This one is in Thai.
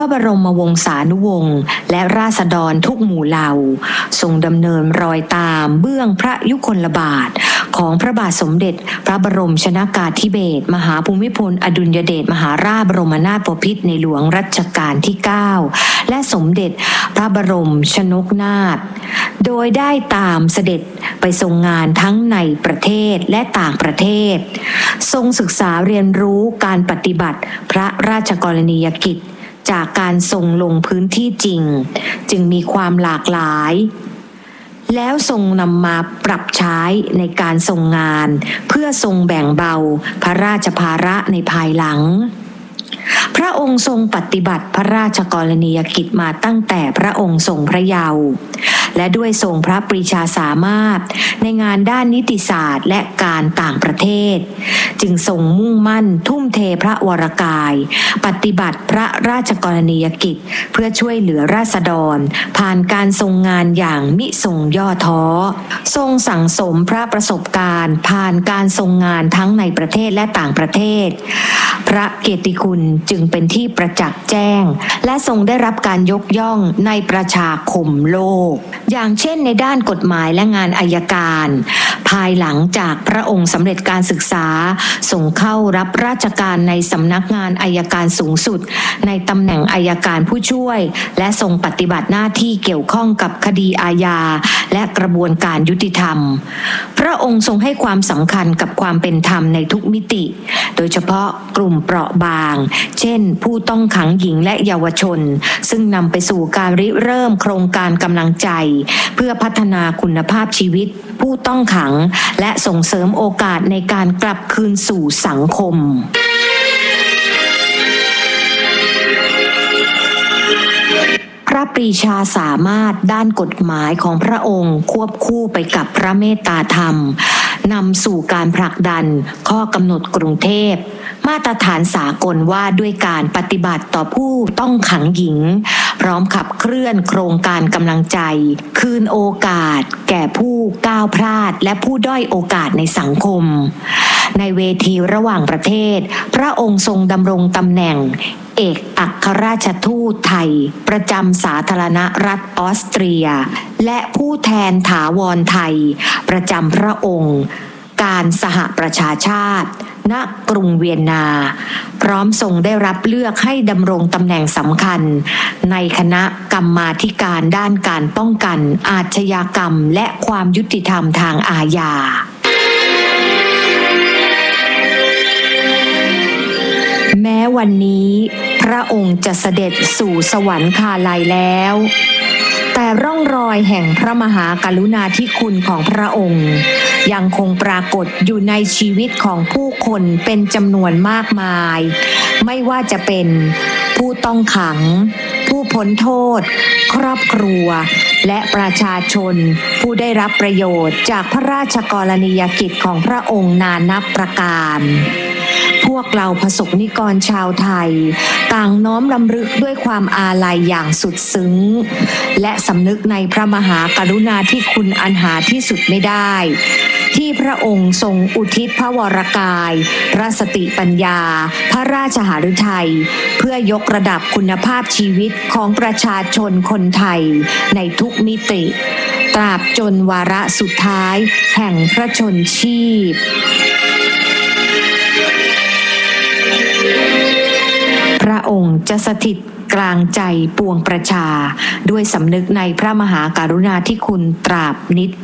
พระบรมวงศานุวงศ์และราษฎรทุกหมู่เหล่าทรงดำเนินรอยตามเบื้องพระยุคลบาทของพระบาทสมเด็จพระบรมชนกาธิเบศรมหาภูมิพลอดุลยเดชมหาราชบรมนาถบพิตรในหลวงรัชกาลที่ 9และสมเด็จพระบรมชนกนาถโดยได้ตามเสด็จไปทรงงานทั้งในประเทศและต่างประเทศทรงศึกษาเรียนรู้การปฏิบัติพระราชกรณียกิจจากการทรงลงพื้นที่จริงจึงมีความหลากหลายแล้วทรงนำมาปรับใช้ในการทรงงานเพื่อทรงแบ่งเบาพระราชภาระในภายหลังพระองค์ทรงปฏิบัติพระราชกรณียกิจมาตั้งแต่พระองค์ทรงพระเยาว์และด้วยทรงพระปรีชาสามารถในงานด้านนิติศาสตร์และการต่างประเทศจึงทรงมุ่งมั่นทุ่มเทพระวรกายปฏิบัติพระราชกรณียกิจเพื่อช่วยเหลือราษฎรผ่านการทรงงานอย่างมิทรงย่อท้อทรงสั่งสมพระประสบการณ์ผ่านการทรงงานทั้งในประเทศและต่างประเทศพระเกียรติคุณจึงเป็นที่ประจักษ์แจ้งและทรงได้รับการยกย่องในประชาคมโลกอย่างเช่นในด้านกฎหมายและงานอัยการภายหลังจากพระองค์สำเร็จการศึกษาส่งเข้ารับราชการในสำนักงานอัยการสูงสุดในตำแหน่งอัยการผู้ช่วยและทรงปฏิบัติหน้าที่เกี่ยวข้องกับคดีอาญาและกระบวนการยุติธรรมพระองค์ทรงให้ความสำคัญกับความเป็นธรรมในทุกมิติโดยเฉพาะกลุ่มเปราะบางเช่นผู้ต้องขังหญิงและเยาวชนซึ่งนำไปสู่การริเริ่มโครงการกำลังใจเพื่อพัฒนาคุณภาพชีวิตผู้ต้องขังและส่งเสริมโอกาสในการกลับคืนสู่สังคมพระปรีชาสามารถด้านกฎหมายของพระองค์ควบคู่ไปกับพระเมตตาธรรมนำสู่การผลักดันข้อกำหนดกรุงเทพมาตรฐานสากลว่าด้วยการปฏิบัติต่อผู้ต้องขังหญิงพร้อมขับเคลื่อนโครงการกำลังใจคืนโอกาสแก่ผู้ก้าวพลาดและผู้ด้อยโอกาสในสังคมในเวทีระหว่างประเทศพระองค์ทรงดำรงตำแหน่งเอกอัครราชทูตไทยประจำสาธารณรัฐออสเตรียและผู้แทนถาวรไทยประจำพระองค์การสหประชาชาติณกรุงเวียนนาพร้อมทรงได้รับเลือกให้ดำรงตำแหน่งสำคัญในคณะกรรมาธิการด้านการป้องกันอาชญากรรมและความยุติธรรมทางอาญาแม้วันนี้พระองค์จะเสด็จสู่สวรรคาลัยแล้วแต่ร่องรอยแห่งพระมหากรุณาธิคุณของพระองค์ยังคงปรากฏอยู่ในชีวิตของผู้คนเป็นจำนวนมากมายไม่ว่าจะเป็นผู้ต้องขังผู้พ้นโทษครอบครัวและประชาชนผู้ได้รับประโยชน์จากพระราชกรณียกิจของพระองค์นานับประการพวกเราประสบนิกรชาวไทยต่างน้อมรำลึกด้วยความอาลัยอย่างสุดซึ้งและสำนึกในพระมหากรุณาธิคุณอันหาที่สุดไม่ได้ที่พระองค์ทรงอุทิศพระวรกายพระสติปัญญาพระราชหฤทัยเพื่อยกระดับคุณภาพชีวิตของประชาชนคนไทยในทุกมิติตราบจนวาระสุดท้ายแห่งพระชนชีพพระองค์จะสถิตกลางใจปวงประชาด้วยสำนึกในพระมหากรุณาธิคุณตราบนิจ